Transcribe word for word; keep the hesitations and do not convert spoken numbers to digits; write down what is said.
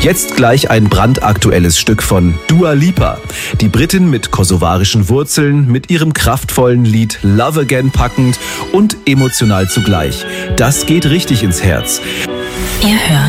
Jetzt gleich ein brandaktuelles Stück von Dua Lipa. Die Britin mit kosovarischen Wurzeln, mit ihrem kraftvollen Lied Love Again packend und emotional zugleich. Das geht richtig ins Herz. Ihr hört